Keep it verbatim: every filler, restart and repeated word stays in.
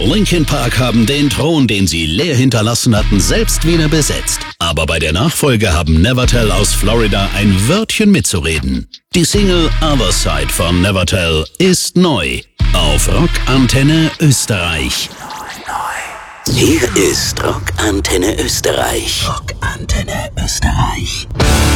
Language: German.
Linkin Park haben den Thron, den sie leer hinterlassen hatten, selbst wieder besetzt. Aber bei der Nachfolge haben Nevertell aus Florida ein Wörtchen mitzureden. Die Single Other Side von Nevertell ist neu auf Rockantenne Österreich. Hier ist Rockantenne Österreich. Rockantenne Österreich.